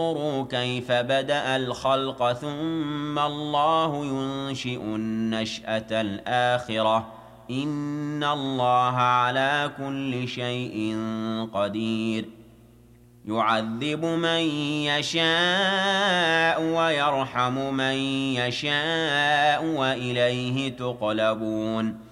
انظروا كيف بدأ الخلق ثم الله ينشئ النشأة الآخرة إن الله على كل شيء قدير يعذب من يشاء ويرحم من يشاء وإليه تقلبون